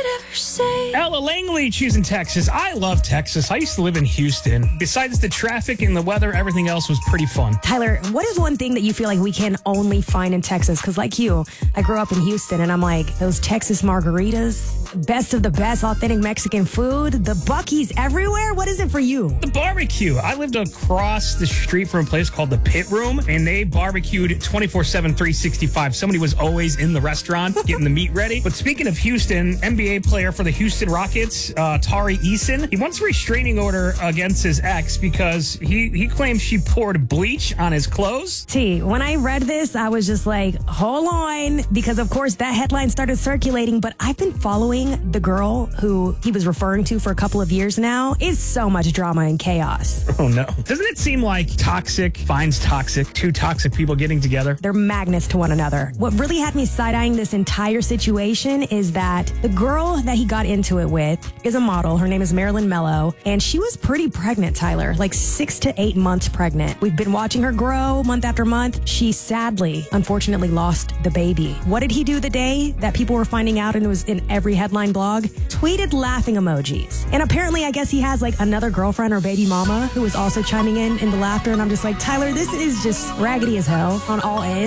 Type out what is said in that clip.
ever say? Ella Langley choosing Texas. I love Texas. I used to live in Houston. Besides the traffic and the weather, everything else was pretty fun. Tyler, what is one thing that you feel like we can only find in Texas? Because like you, I grew up in Houston, and I'm like, those Texas margaritas, best of the best authentic Mexican food, the Buc-ee's everywhere. What is it for you? The barbecue. I lived across the street from a place called the Pit Room, and they barbecued 24/7, 365. Somebody was always in the restaurant getting the meat ready. But speaking of Houston, NBA player for the Houston Rockets, Tari Eason, he wants a restraining order against his ex because he claims she poured bleach on his clothes. T, when I read this, I was just like, hold on, because of course that headline started circulating, but I've been following the girl who he was referring to for a couple of years now. It's so much drama and chaos. Oh no. Doesn't it seem like toxic finds toxic, two toxic people getting together? They're magnets to one another. What really had me side-eyeing this entire situation is that the girl that he got into it with is a model. Her name is Marilyn Mello, and she was pretty pregnant, Tyler, like 6 to 8 months pregnant. We've been watching her grow month after month. She sadly, unfortunately, lost the baby. What did he do the day that people were finding out and it was in every headline blog? Tweeted laughing emojis. And apparently, I guess he has like another girlfriend or baby mama who is also chiming in the laughter. And I'm just like, Tyler, this is just raggedy as hell on all ends.